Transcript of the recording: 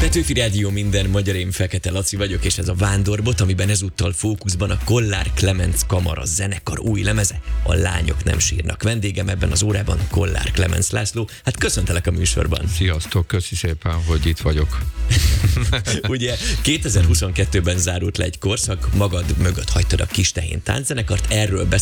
Petőfi Rádió, minden magyar, én Fekete Laci vagyok, és ez a Vándorbot, amiben ezúttal fókuszban a Kollár Klemenc Kamara zenekar új lemeze, A lányok nem sírnak. Vendégem ebben az órában Kollár Klemenc László. Hát köszöntelek a műsorban. Sziasztok, köszi szépen, hogy itt vagyok. Ugye 2022-ben zárult le egy korszak, magad mögött hagytad a Kis Tehén tánczenekart, erről